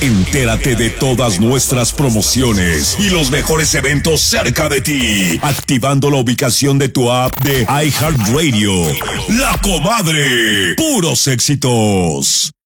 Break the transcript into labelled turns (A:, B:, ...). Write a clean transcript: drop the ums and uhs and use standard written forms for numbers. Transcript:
A: Entérate de todas nuestras promociones y los mejores eventos cerca de ti, activando la ubicación de tu app de iHeartRadio. La Comadre. Puros éxitos.